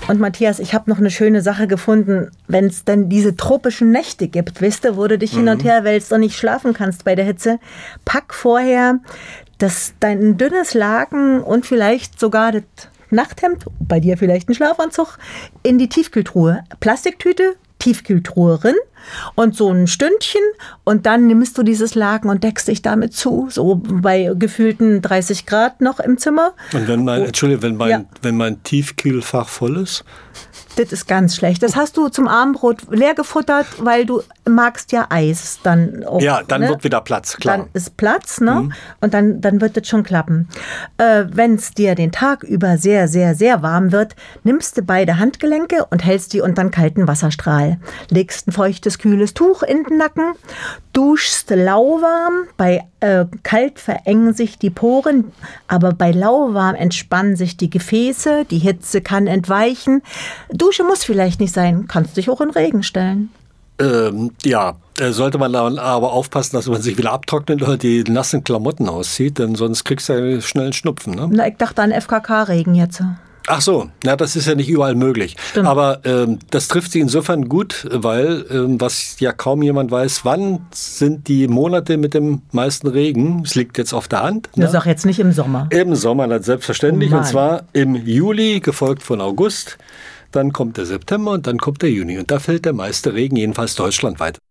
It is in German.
Und Matthias, ich habe noch eine schöne Sache gefunden, wenn es dann diese tropischen Nächte gibt, weißt du, wo du dich hin und her wälzt und nicht schlafen kannst bei der Hitze, pack vorher dein dünnes Laken und vielleicht sogar das Nachthemd, bei dir vielleicht ein Schlafanzug, in die Tiefkühltruhe. Plastiktüte, Tiefkühltruhe drin und so ein Stündchen und dann nimmst du dieses Laken und deckst dich damit zu, so bei gefühlten 30 Grad noch im Zimmer. Und wenn mein Tiefkühlfach voll ist? Das ist ganz schlecht. Das hast du zum Abendbrot leer gefuttert, weil du magst ja Eis dann auch. Ja, dann wird wieder Platz, klar. Dann ist Platz, ne? Und dann wird das schon klappen. Wenn es dir den Tag über sehr, sehr, sehr warm wird, nimmst du beide Handgelenke und hältst die unter einen kalten Wasserstrahl. Legst ein feuchtes, kühles Tuch in den Nacken, duschst lauwarm. Bei kalt verengen sich die Poren, aber bei lauwarm entspannen sich die Gefäße. Die Hitze kann entweichen. Dusche muss vielleicht nicht sein, kannst dich auch in Regen stellen. Sollte man dann aber aufpassen, dass man sich wieder abtrocknet oder die nassen Klamotten auszieht, denn sonst kriegst du ja schnell einen Schnupfen. Ne? Na, ich dachte an FKK-Regen jetzt. Ach so, das ist ja nicht überall möglich. Stimmt. Aber das trifft sie insofern gut, weil was ja kaum jemand weiß, wann sind die Monate mit dem meisten Regen? Es liegt jetzt auf der Hand. Du sag jetzt nicht im Sommer. Im Sommer, das selbstverständlich. Und zwar im Juli, gefolgt von August. Dann kommt der September und dann kommt der Juni. Und da fällt der meiste Regen, jedenfalls deutschlandweit.